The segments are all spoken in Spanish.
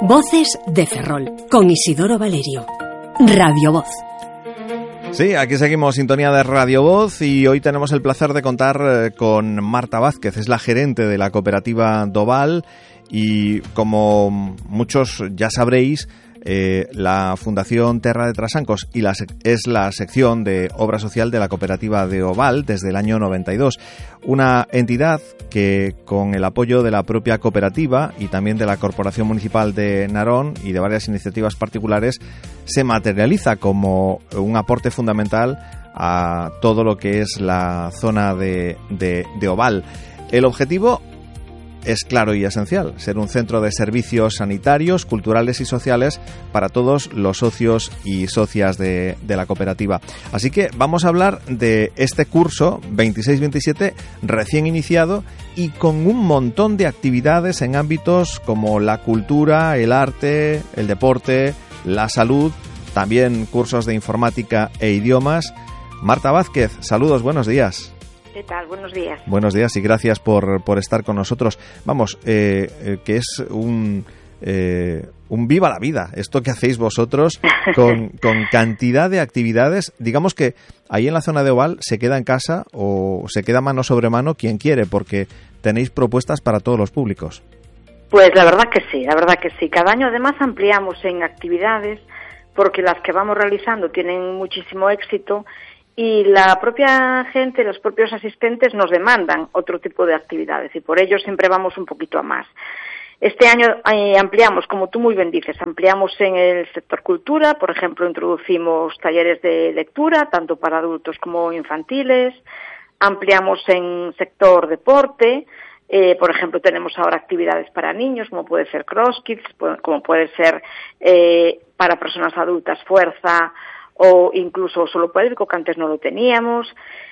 Voces de Ferrol, con Isidoro Valerio. Radio Voz. Sí, aquí seguimos sintonía de Radio Voz y hoy tenemos el placer de contar con Marta Vázquez, es la gerente de la cooperativa Doval y como muchos ya sabréis, la Fundación Terra de Trasancos es la sección de obra social de la cooperativa de Oval desde el año 92. Una entidad que, con el apoyo de la propia cooperativa y también de la Corporación Municipal de Narón y de varias iniciativas particulares, se materializa como un aporte fundamental a todo lo que es la zona de Oval. El objetivo es claro y esencial, ser un centro de servicios sanitarios, culturales y sociales para todos los socios y socias de la cooperativa. Así que vamos a hablar de este curso 26-27 recién iniciado y con un montón de actividades en ámbitos como la cultura, el arte, el deporte, la salud, también cursos de informática e idiomas. Marta Vázquez, saludos, buenos días. ¿Qué tal? Buenos días. Buenos días y gracias por estar con nosotros. Vamos, que es un viva la vida, esto que hacéis vosotros con cantidad de actividades. Digamos que ahí en la zona de Oval se queda en casa o se queda mano sobre mano quien quiere, porque tenéis propuestas para todos los públicos. Pues la verdad que sí. Cada año además ampliamos en actividades porque las que vamos realizando tienen muchísimo éxito. Y la propia gente, los propios asistentes nos demandan otro tipo de actividades y por ello siempre vamos un poquito a más. Este año ampliamos, como tú muy bien dices, ampliamos en el sector cultura, por ejemplo, introducimos talleres de lectura, tanto para adultos como infantiles, ampliamos en sector deporte, por ejemplo, tenemos ahora actividades para niños, como puede ser CrossKids, como puede ser para personas adultas fuerza, o incluso solo pélvico, que antes no lo teníamos.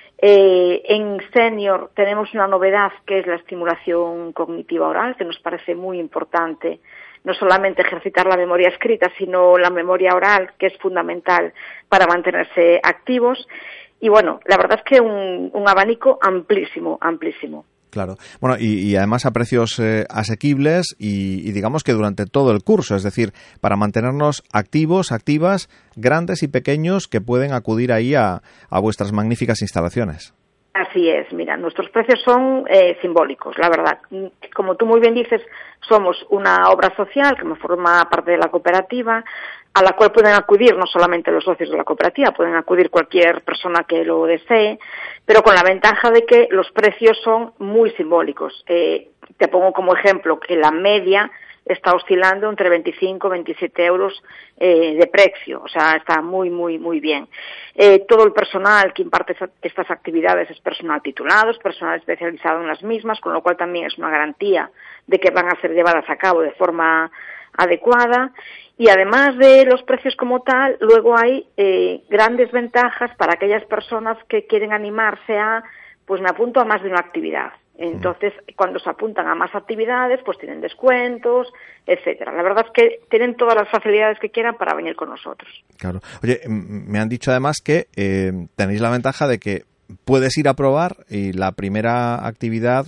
En senior tenemos una novedad que es la estimulación cognitiva oral, que nos parece muy importante, no solamente ejercitar la memoria escrita, sino la memoria oral, que es fundamental para mantenerse activos. Y bueno, la verdad es que un abanico amplísimo. Claro. Bueno, y además a precios asequibles y digamos que durante todo el curso, es decir, para mantenernos activos, activas, grandes y pequeños que pueden acudir ahí a vuestras magníficas instalaciones. Así es, mira, nuestros precios son simbólicos, la verdad. Como tú muy bien dices, somos una obra social que forma parte de la cooperativa, a la cual pueden acudir no solamente los socios de la cooperativa, pueden acudir cualquier persona que lo desee, pero con la ventaja de que los precios son muy simbólicos. Te pongo como ejemplo que la media está oscilando entre 25 y 27 euros de precio, o sea, está muy bien. Todo el personal que imparte estas actividades es personal titulado, es personal especializado en las mismas, con lo cual también es una garantía de que van a ser llevadas a cabo de forma adecuada. Y además de los precios como tal, luego hay grandes ventajas para aquellas personas que quieren animarse pues me apunto a más de una actividad. Entonces, cuando se apuntan a más actividades, pues tienen descuentos, etcétera. La verdad es que tienen todas las facilidades que quieran para venir con nosotros. Claro. Oye, me han dicho además que tenéis la ventaja de que puedes ir a probar y la primera actividad,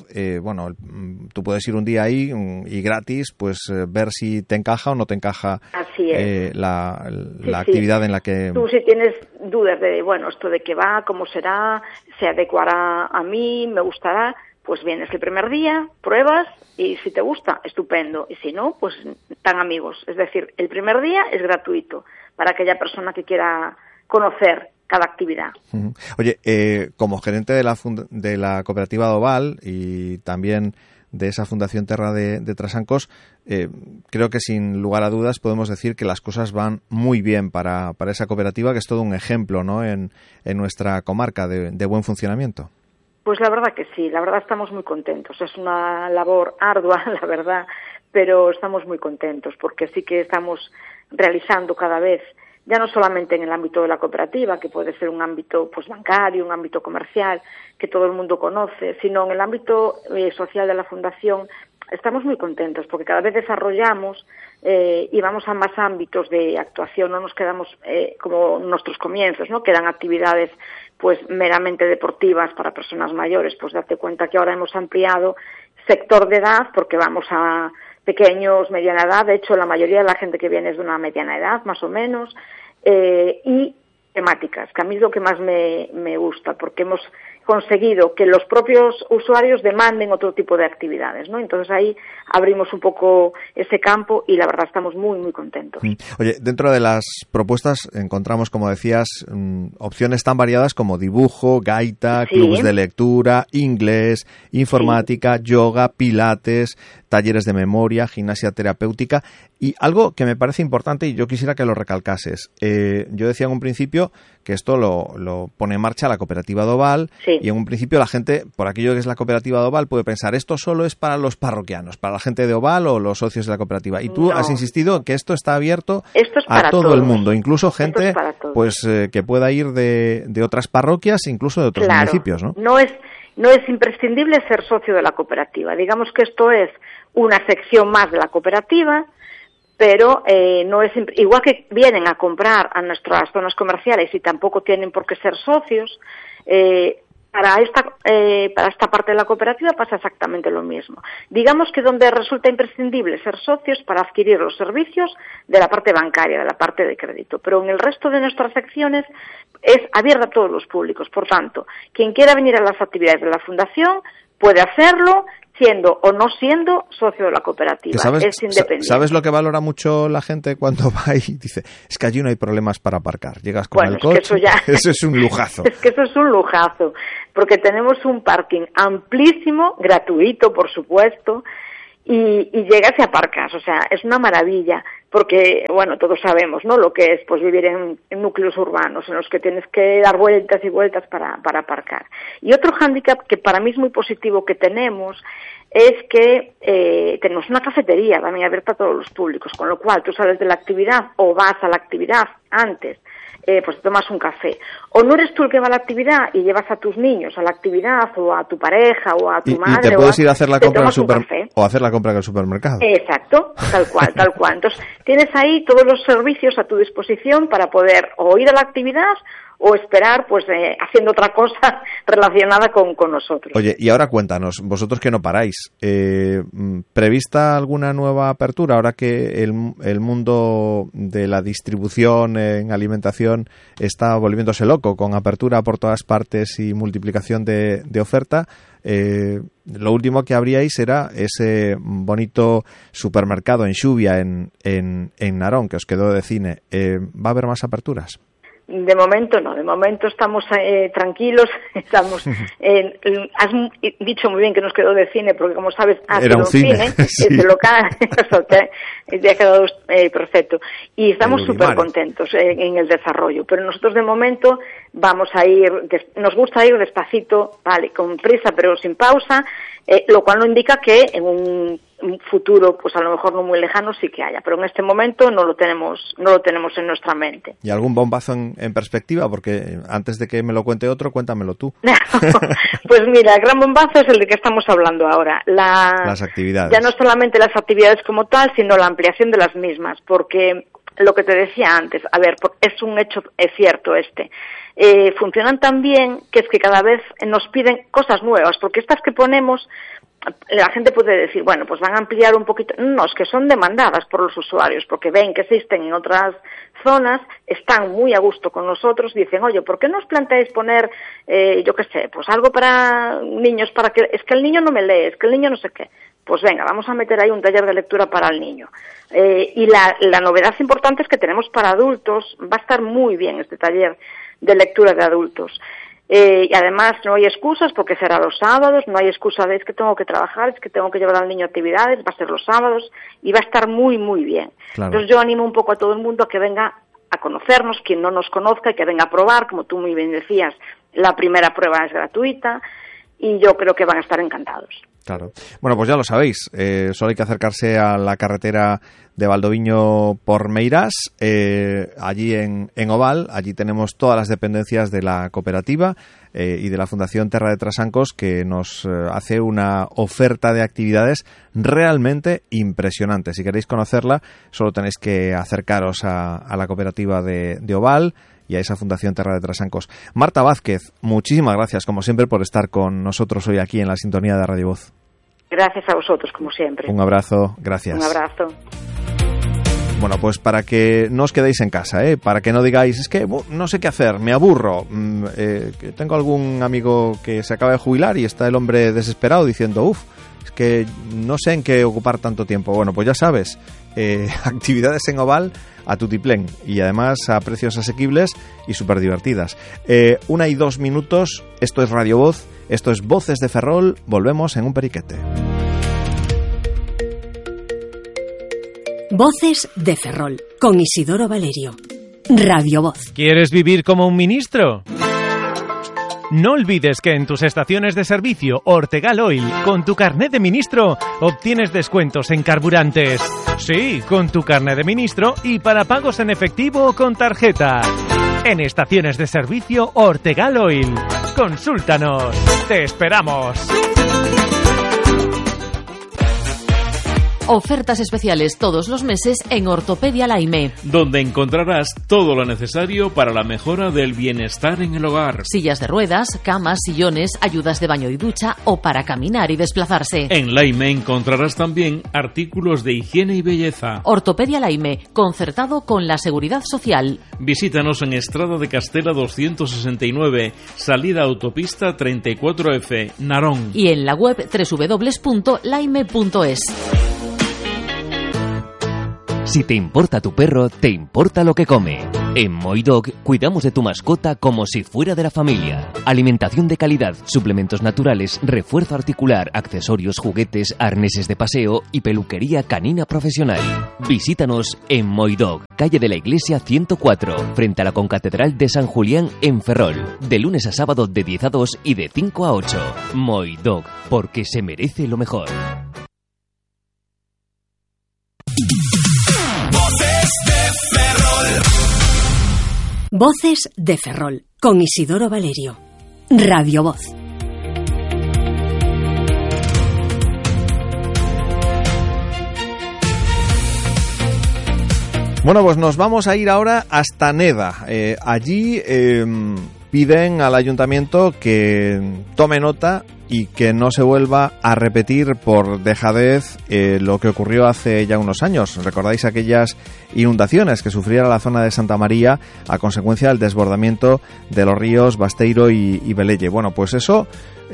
tú puedes ir un día ahí y gratis, pues ver si te encaja o no te encaja. Así es. La actividad en la que... Tú si tienes dudas de, esto de qué va, cómo será, se adecuará a mí, me gustará, pues vienes el primer día, pruebas y si te gusta, estupendo. Y si no, pues tan amigos. Es decir, el primer día es gratuito para aquella persona que quiera conocer cada actividad. Oye, como gerente de la cooperativa Doval y también de esa Fundación Terra de Trasancos, creo que sin lugar a dudas podemos decir que las cosas van muy bien para esa cooperativa, que es todo un ejemplo, ¿no?, en nuestra comarca de buen funcionamiento. Pues la verdad que sí, la verdad estamos muy contentos. Es una labor ardua, la verdad, pero estamos muy contentos porque sí que estamos realizando cada vez, ya no solamente en el ámbito de la cooperativa, que puede ser un ámbito pues bancario, un ámbito comercial, que todo el mundo conoce, sino en el ámbito social de la Fundación. Estamos muy contentos porque cada vez desarrollamos y vamos a más ámbitos de actuación, no nos quedamos como nuestros comienzos, ¿no? Quedan actividades pues meramente deportivas para personas mayores, pues date cuenta que ahora hemos ampliado sector de edad porque vamos a pequeños, mediana edad. De hecho, la mayoría de la gente que viene es de una mediana edad, más o menos, y temáticas, que a mí es lo que más me gusta, porque hemos conseguido que los propios usuarios demanden otro tipo de actividades, ¿no? Entonces ahí abrimos un poco ese campo y la verdad estamos muy, muy contentos. Oye, dentro de las propuestas encontramos, como decías, opciones tan variadas como dibujo, gaita, clubes de lectura, inglés, informática, yoga, pilates, talleres de memoria, gimnasia terapéutica y algo que me parece importante y yo quisiera que lo recalcases. Yo decía en un principio que esto lo pone en marcha la cooperativa Doval y en un principio la gente, por aquello que es la cooperativa Doval, puede pensar esto solo es para los parroquianos, para la gente de Oval o los socios de la cooperativa. Y tú has insistido que esto está abierto a todo el mundo, incluso gente pues que pueda ir de otras parroquias, incluso de otros municipios, ¿no? No es imprescindible ser socio de la cooperativa. Digamos que esto es una sección más de la cooperativa, pero no es igual que vienen a comprar a nuestras zonas comerciales y tampoco tienen por qué ser socios. Para esta parte de la cooperativa pasa exactamente lo mismo. Digamos que donde resulta imprescindible ser socios para adquirir los servicios de la parte bancaria, de la parte de crédito, pero en el resto de nuestras secciones es abierta a todos los públicos. Por tanto, quien quiera venir a las actividades de la Fundación puede hacerlo, siendo o no siendo socio de la cooperativa. Es independiente. ¿Sabes lo que valora mucho la gente cuando va y dice, es que allí no hay problemas para aparcar? Llegas con el coche, eso es un lujazo. Es que eso es un lujazo, porque tenemos un parking amplísimo, gratuito, por supuesto, y llegas y aparcas, o sea, es una maravilla, porque, bueno, todos sabemos, ¿no?, lo que es, pues, vivir en núcleos urbanos, en los que tienes que dar vueltas y vueltas para aparcar. Y otro hándicap que para mí es muy positivo que tenemos es que tenemos una cafetería también abierta a todos los públicos, con lo cual tú sales de la actividad o vas a la actividad antes, pues te tomas un café. O no eres tú el que va a la actividad y llevas a tus niños a la actividad, o a tu pareja, o a tu madre. Y te puedes ir a hacer la compra o hacer la compra en el supermercado. Exacto, tal cual, tal cual. Entonces, tienes ahí todos los servicios a tu disposición para poder o ir a la actividad o esperar, pues, haciendo otra cosa relacionada con nosotros. Oye, y ahora cuéntanos, vosotros que no paráis, ¿prevista alguna nueva apertura ahora que el mundo de la distribución en alimentación está volviéndose loco, con apertura por todas partes y multiplicación de oferta? Lo último que abríais era ese bonito supermercado en Xuvia, en Narón, que os quedó de cine. ¿Va a haber más aperturas? De momento no, de momento estamos tranquilos, estamos has dicho muy bien que nos quedó de cine, porque como sabes era un cine, sí. Ese local, ha quedado perfecto, y estamos súper contentos en el desarrollo, pero nosotros de momento vamos a ir, nos gusta ir despacito, vale, con prisa pero sin pausa, lo cual no indica que en un futuro, pues a lo mejor no muy lejano, sí que haya, pero en este momento no lo tenemos en nuestra mente. ¿Y algún bombazo en perspectiva? Porque antes de que me lo cuente otro, cuéntamelo tú. Pues mira, el gran bombazo es el de que estamos hablando ahora. Las actividades. Ya no solamente las actividades como tal, sino la ampliación de las mismas, porque lo que te decía antes, a ver, es un hecho, es cierto funcionan tan bien que es que cada vez nos piden cosas nuevas, porque estas que ponemos, la gente puede decir, bueno, pues van a ampliar un poquito. No, es que son demandadas por los usuarios, porque ven que existen en otras zonas, están muy a gusto con nosotros, dicen, oye, ¿por qué no os planteáis poner, yo qué sé, pues algo para niños, para que, es que el niño no me lee, es que el niño no sé qué? Pues venga, vamos a meter ahí un taller de lectura para el niño. Y la novedad importante es que tenemos para adultos, va a estar muy bien este taller de lectura de adultos. Y además no hay excusas porque será los sábados, no hay excusa de es que tengo que trabajar, es que tengo que llevar al niño a actividades, va a ser los sábados y va a estar muy, muy bien. Claro. Entonces yo animo un poco a todo el mundo a que venga a conocernos, quien no nos conozca, y que venga a probar, como tú muy bien decías, la primera prueba es gratuita y yo creo que van a estar encantados. Claro. Bueno, pues ya lo sabéis, solo hay que acercarse a la carretera de Valdoviño por Meirás, allí en Oval, allí tenemos todas las dependencias de la cooperativa y de la Fundación Terra de Trasancos, que nos hace una oferta de actividades realmente impresionante. Si queréis conocerla, solo tenéis que acercaros a la cooperativa de Oval y a esa Fundación Terra de Trasancos. Marta Vázquez, muchísimas gracias, como siempre, por estar con nosotros hoy aquí en la sintonía de Radio Voz. Gracias a vosotros, como siempre. Un abrazo, gracias. Un abrazo. Bueno, pues para que no os quedéis en casa, para que no digáis, es que no sé qué hacer, me aburro. Que tengo algún amigo que se acaba de jubilar y está el hombre desesperado diciendo, es que no sé en qué ocupar tanto tiempo. Bueno, pues ya sabes, actividades en Oval a tutiplén y además a precios asequibles y súper divertidas. 1:02, esto es Radio Voz, esto es Voces de Ferrol, volvemos en un periquete. Voces de Ferrol, con Isidoro Valerio. Radio Voz. ¿Quieres vivir como un ministro? No olvides que en tus estaciones de servicio Ortegal Oil, con tu carnet de ministro, obtienes descuentos en carburantes. Sí, con tu carnet de ministro y para pagos en efectivo o con tarjeta. En estaciones de servicio Ortegal Oil. Consúltanos. ¡Te esperamos! Ofertas especiales todos los meses en Ortopedia Laime, donde encontrarás todo lo necesario para la mejora del bienestar en el hogar. Sillas de ruedas, camas, sillones, ayudas de baño y ducha o para caminar y desplazarse. En Laime encontrarás también artículos de higiene y belleza. Ortopedia Laime, concertado con la Seguridad Social. Visítanos en Estrada de Castela 269, salida autopista 34F, Narón. Y en la web www.laime.es. Si te importa tu perro, te importa lo que come. En Moidog cuidamos de tu mascota como si fuera de la familia. Alimentación de calidad, suplementos naturales, refuerzo articular, accesorios, juguetes, arneses de paseo y peluquería canina profesional. Visítanos en Moidog, calle de la Iglesia 104, frente a la Concatedral de San Julián en Ferrol. De lunes a sábado de 10 a 2 y de 5 a 8. Moidog, porque se merece lo mejor. Voces de Ferrol, con Isidoro Valerio. Radio Voz. Bueno, pues nos vamos a ir ahora hasta Neda. Allí piden al ayuntamiento que tome nota y que no se vuelva a repetir por dejadez lo que ocurrió hace ya unos años. ¿Recordáis aquellas inundaciones que sufriera la zona de Santa María a consecuencia del desbordamiento de los ríos Basteiro y Velelle? Bueno, pues eso,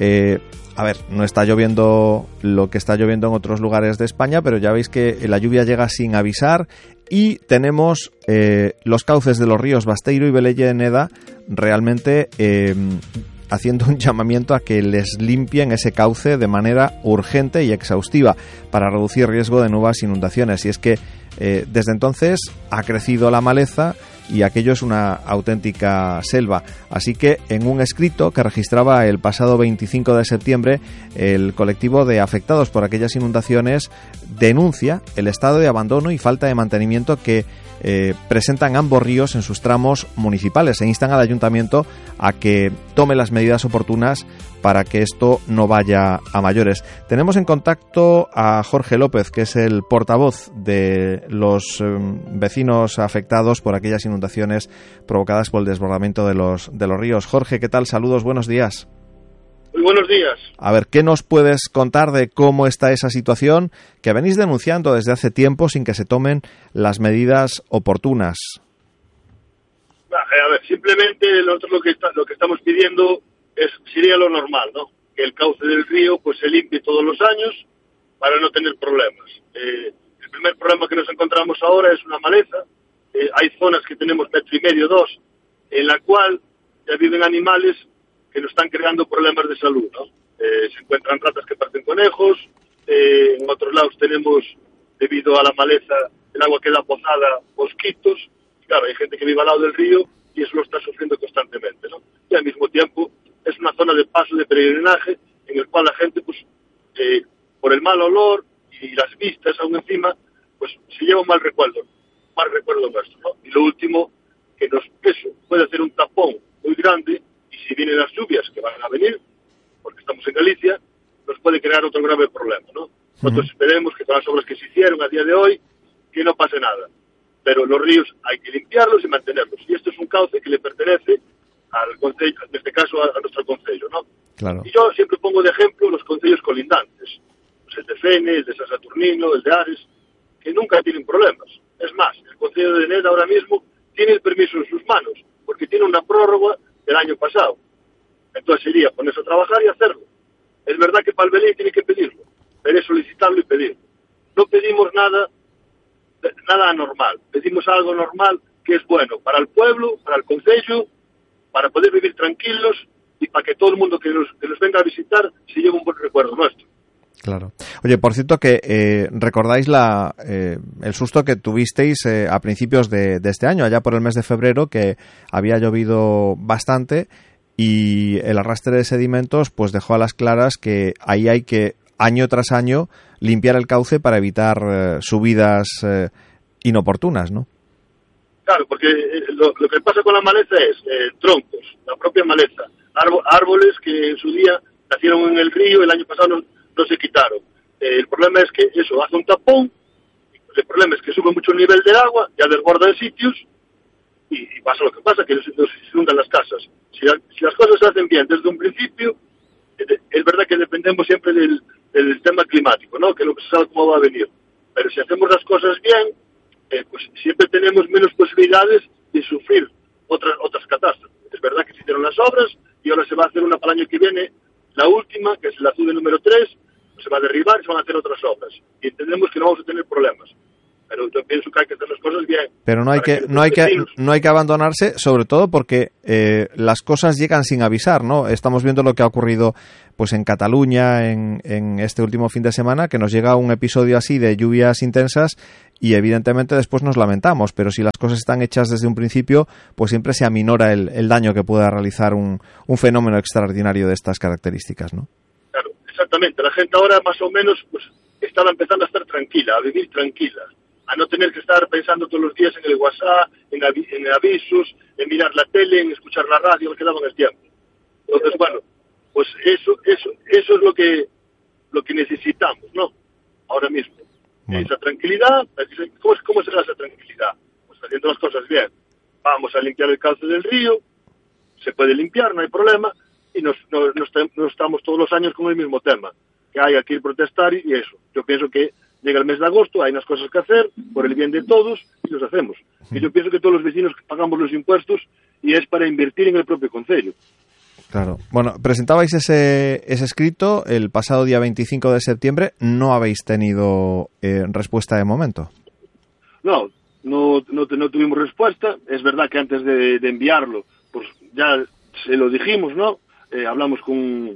no está lloviendo lo que está lloviendo en otros lugares de España, pero ya veis que la lluvia llega sin avisar y tenemos los cauces de los ríos Basteiro y Velelle en Neda realmente haciendo un llamamiento a que les limpien ese cauce de manera urgente y exhaustiva para reducir riesgo de nuevas inundaciones. Y es que desde entonces ha crecido la maleza y aquello es una auténtica selva. Así que en un escrito que registraba el pasado 25 de septiembre, el colectivo de afectados por aquellas inundaciones denuncia el estado de abandono y falta de mantenimiento que presentan ambos ríos en sus tramos municipales e instan al ayuntamiento a que tome las medidas oportunas para que esto no vaya a mayores. Tenemos en contacto a Jorge López, que es el portavoz de los vecinos afectados por aquellas inundaciones provocadas por el desbordamiento de los ríos. Jorge, ¿qué tal? Saludos, buenos días. Muy buenos días. A ver, ¿qué nos puedes contar de cómo está esa situación que venís denunciando desde hace tiempo sin que se tomen las medidas oportunas? A ver, simplemente nosotros lo que estamos pidiendo sería lo normal, ¿no? Que el cauce del río pues se limpie todos los años para no tener problemas. El primer problema que nos encontramos ahora es una maleza. Hay zonas que tenemos 1,5 metros, 2, en la cual ya viven animales que nos están creando problemas de salud, ¿no? Se encuentran ratas que parecen conejos, en otros lados tenemos, debido a la maleza, el agua queda pozada, mosquitos. Claro, hay gente que vive al lado del río y eso lo está sufriendo constantemente, ¿no? Y al mismo tiempo es una zona de paso, de peregrinaje, en el cual la gente, pues, por el mal olor y las vistas aún encima, pues se lleva un mal recuerdo nuestro, ¿no? Y lo último, que eso puede hacer un tapón muy grande, y si vienen las lluvias que van a venir, porque estamos en Galicia, nos puede crear otro grave problema, ¿no? Nosotros esperemos que todas las obras que se hicieron a día de hoy, que no pase nada. Pero los ríos hay que limpiarlos y mantenerlos. Y esto es un cauce que le pertenece al concello, en este caso a nuestro concello, ¿no? Claro. Y yo siempre pongo de ejemplo los concellos colindantes. pues el de Fene, el de San Saturnino, el de Ares, que nunca tienen problemas. Es más, el Concello de Neda ahora mismo tiene el permiso en sus manos, porque tiene una prórroga del año pasado. Entonces sería ponerse a trabajar y hacerlo. Es verdad que para el Belén tiene que pedirlo, pero es solicitarlo y pedirlo. No pedimos nada anormal, pedimos algo normal que es bueno para el pueblo, para el concello, para poder vivir tranquilos y para que todo el mundo que nos venga a visitar se lleve un buen recuerdo nuestro. Claro. Oye, por cierto que recordáis el susto que tuvisteis a principios de este año, allá por el mes de febrero, que había llovido bastante y el arrastre de sedimentos pues dejó a las claras que ahí hay que año tras año limpiar el cauce para evitar subidas inoportunas, ¿no? Claro, porque lo que pasa con la maleza es troncos, la propia maleza, árboles que en su día nacieron en el río, el año pasado no se quitaron. El problema es que eso hace un tapón, el problema es que sube mucho el nivel del agua, ya desborda en sitios, y pasa lo que pasa, que se inundan las casas. Si las cosas se hacen bien desde un principio, es verdad que dependemos siempre del tema climático, ¿no? Que no se sabe cómo va a venir. Pero si hacemos las cosas bien, pues siempre tenemos menos posibilidades de sufrir otras catástrofes. Es verdad que se hicieron las obras y ahora se va a hacer una para el año que viene, la última, que es el azul número 3, pues se va a derribar y se van a hacer otras obras. Y entendemos que no vamos a tener problemas. Pero yo pienso que hay que hacer las cosas bien. Pero no hay que abandonarse, sobre todo porque las cosas llegan sin avisar, ¿no? Estamos viendo lo que ha ocurrido pues en Cataluña en este último fin de semana, que nos llega un episodio así de lluvias intensas y evidentemente después nos lamentamos, pero si las cosas están hechas desde un principio, pues siempre se aminora el daño que pueda realizar un fenómeno extraordinario de estas características, ¿no? Claro, exactamente. La gente ahora más o menos pues estaba empezando a estar tranquila, a vivir tranquila, a no tener que estar pensando todos los días en el WhatsApp, en avisos, en mirar la tele, en escuchar la radio, que daba en el tiempo. Entonces, bueno, pues eso es lo que necesitamos, ¿no? Ahora mismo. Bueno. Esa tranquilidad, ¿cómo será esa tranquilidad? Pues haciendo las cosas bien. Vamos a limpiar el cauce del río, se puede limpiar, no hay problema, y no estamos todos los años con el mismo tema, que hay que ir a protestar y eso. Yo pienso que llega el mes de agosto, hay unas cosas que hacer por el bien de todos y los hacemos. Y yo pienso que todos los vecinos pagamos los impuestos y es para invertir en el propio concello. Claro. Bueno, presentabais ese escrito el pasado día 25 de septiembre. ¿No habéis tenido respuesta de momento? No tuvimos respuesta. Es verdad que antes de enviarlo, pues ya se lo dijimos, ¿no? Hablamos con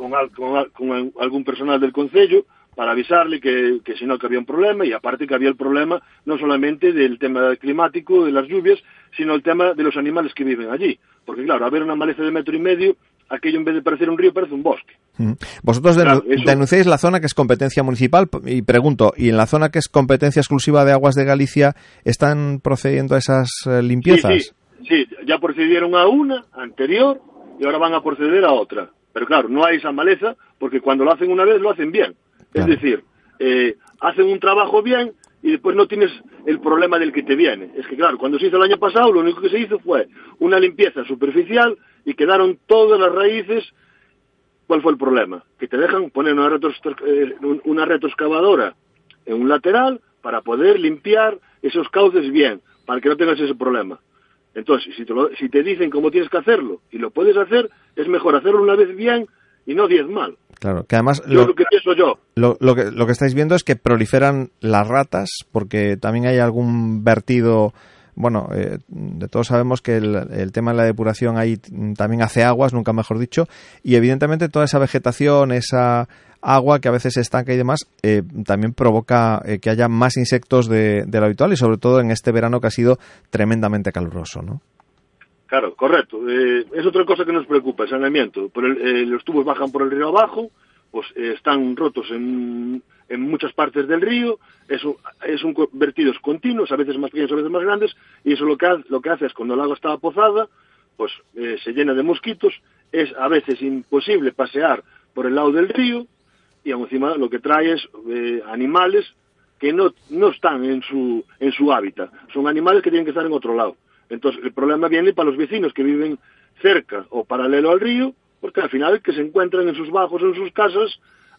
algún personal del concello para avisarle que si no, que había un problema, y aparte que había el problema no solamente del tema climático, de las lluvias, sino el tema de los animales que viven allí. Porque claro, a ver una maleza de 1,5 metros, aquello en vez de parecer un río parece un bosque. Vosotros denunciáis la zona que es competencia municipal, y pregunto, ¿y en la zona que es competencia exclusiva de Aguas de Galicia están procediendo a esas limpiezas? Sí, ya procedieron a una anterior y ahora van a proceder a otra. Pero claro, no hay esa maleza porque cuando lo hacen una vez lo hacen bien. Claro. Es decir, hacen un trabajo bien y después no tienes el problema del que te viene. Es que claro, cuando se hizo el año pasado, lo único que se hizo fue una limpieza superficial y quedaron todas las raíces. ¿Cuál fue el problema? Que te dejan poner una retroexcavadora en un lateral para poder limpiar esos cauces bien, para que no tengas ese problema. Entonces, si te dicen cómo tienes que hacerlo y lo puedes hacer, es mejor hacerlo una vez bien y no 10 mal. Claro, que además lo que pienso yo. Lo que estáis viendo es que proliferan las ratas, porque también hay algún vertido. Bueno, de todos sabemos que el tema de la depuración ahí también hace aguas, nunca mejor dicho, y evidentemente toda esa vegetación, esa agua que a veces se estanca y demás, también provoca que haya más insectos de lo habitual, y sobre todo en este verano que ha sido tremendamente caluroso, ¿no? Claro, correcto. Es otra cosa que nos preocupa, el saneamiento. Los tubos bajan por el río abajo, pues están rotos en muchas partes del río, son vertidos continuos, a veces más pequeños, a veces más grandes, y eso lo que hace es, cuando el agua está pozada, pues se llena de mosquitos, es a veces imposible pasear por el lado del río, y aún encima lo que trae es animales que no están en su hábitat, son animales que tienen que estar en otro lado. Entonces el problema viene para los vecinos que viven cerca o paralelo al río, porque al final que se encuentran en sus bajos o en sus casas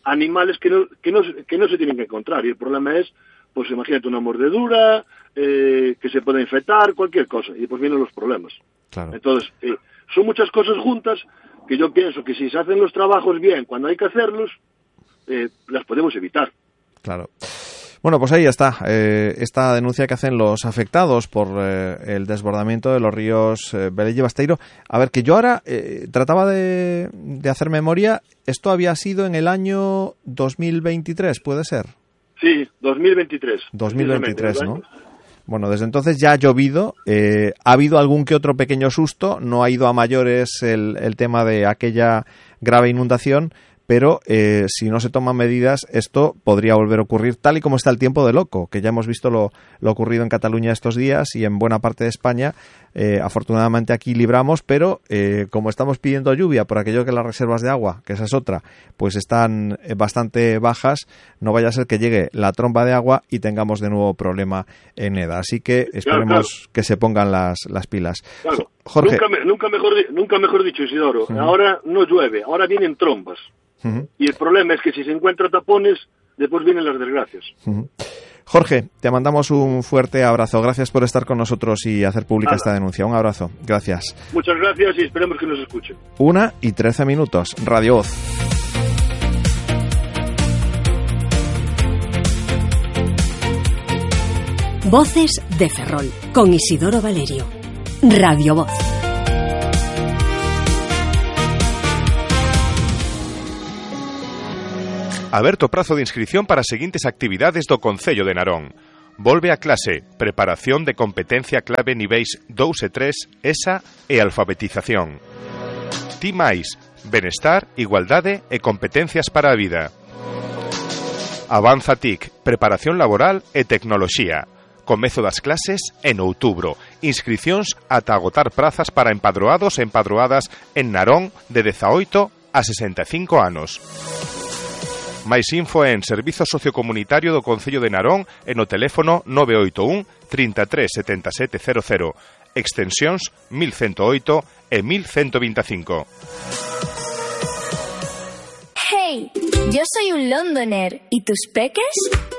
animales que no se tienen que encontrar. Y el problema es, pues imagínate una mordedura, que se pueda infectar, cualquier cosa. Y pues vienen los problemas. Claro. Entonces, son muchas cosas juntas que yo pienso que si se hacen los trabajos bien cuando hay que hacerlos, las podemos evitar. Claro. Bueno, pues ahí está, esta denuncia que hacen los afectados por el desbordamiento de los ríos Velella y Basteiro. A ver, que yo ahora trataba de hacer memoria, esto había sido en el año 2023, ¿puede ser? Sí, 2023. 2023, ¿no? Bueno, desde entonces ya ha llovido, ha habido algún que otro pequeño susto, no ha ido a mayores el tema de aquella grave inundación, pero si no se toman medidas, esto podría volver a ocurrir tal y como está el tiempo de loco, que ya hemos visto lo ocurrido en Cataluña estos días y en buena parte de España. Afortunadamente aquí libramos, pero como estamos pidiendo lluvia por aquello que las reservas de agua, que esa es otra, pues están bastante bajas, no vaya a ser que llegue la tromba de agua y tengamos de nuevo problema en EDA. Así que esperemos que se pongan las pilas. Claro. Jorge. Nunca mejor dicho, Isidoro. Ahora no llueve, ahora vienen trombas. Y el problema es que si se encuentran tapones, después vienen las desgracias. Jorge, te mandamos un fuerte abrazo. Gracias por estar con nosotros y hacer pública esta denuncia. Un abrazo. Gracias. Muchas gracias y esperemos que nos escuchen. 1:13, Radio Voz. Voces de Ferrol, con Isidoro Valerio. Radio Voz. Aberto prazo de inscripción para as seguintes actividades do Concello de Narón. Volve a clase, preparación de competencia clave niveis 2 e 3, ESA e alfabetización. Ti máis, benestar, igualdade e competencias para a vida. Avanza TIC, preparación laboral e tecnoloxía. Comezo das clases en outubro. Inscricións ata agotar prazas para empadroados e empadroadas en Narón de 18 a 65 anos. Máis info en Servizo Sociocomunitario do Concello de Narón e no teléfono 981 33 77 00, extensións 1108 e 1125. Hey, yo soy un londoner, ¿y tus peques?